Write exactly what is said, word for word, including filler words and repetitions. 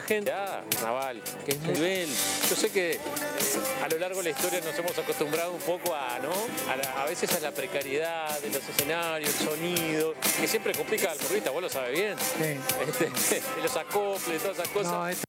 gente ah, naval, que es nivel. Yo sé que a lo largo de la historia nos hemos acostumbrado un poco a, ¿no? A, la, a veces a la precariedad de los escenarios, el sonido, que siempre complica al motorista, vos lo sabés bien. Sí. Este, los acoples, todas esas cosas. No,